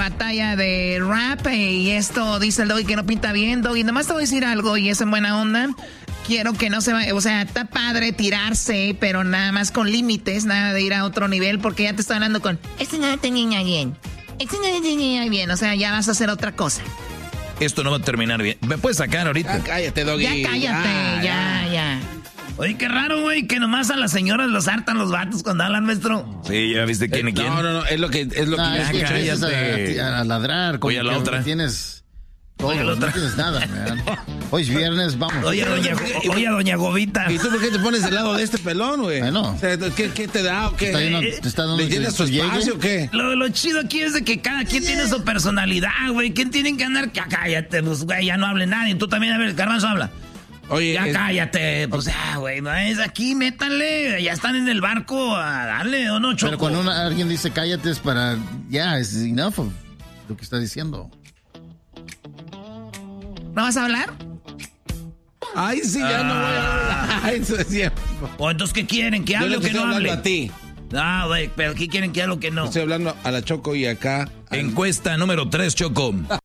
batalla de rap y esto dice el Doggy que no pinta bien. Doggy, nomás te voy a decir algo y es en buena onda. Quiero que no se vaya, o sea, está padre tirarse, pero nada más con límites, nada de ir a otro nivel, porque ya te estoy hablando con, este no te niña bien, este no te niña bien, o sea, ya vas a hacer otra cosa. Esto no va a terminar bien. ¿Me puedes sacar ahorita? Ya cállate, Doggy. Ya cállate, ya. Oye, qué raro, güey, que nomás a las señoras los hartan los vatos cuando hablan, maestro. Sí, ya viste quién y quién. No, es lo que ya cállate. A ladrar. Oye, a la otra. Tienes todo, no tienes nada, man. Hoy es viernes, vamos. Oye, doña Gobita. ¿Y tú por qué te pones del lado de este pelón, güey? Bueno. O sea, ¿qué te da o qué? ¿Te está dando ¿Le llenas su espacio o qué? Lo chido aquí es de que cada quien tiene su personalidad, güey. ¿Quién tienen que andar? Cállate, pues, güey, ya no hable nadie. Tú también, a ver, Garbanzo habla. Oye, ya cállate, pues ya, güey, no es aquí, métanle, ya están en el barco, a darle, ¿o no, Choco? Pero cuando alguien dice cállate es para, es enough of lo que está diciendo. ¿No vas a hablar? Ay, sí, ya no voy a hablar. Ay, eso es cierto. O entonces, ¿qué quieren? ¿Que hable o que no hable? A ti. Ah, güey, pero ¿qué quieren que hable o que no? Estoy hablando a la Choco y acá. Encuesta número 3, Choco.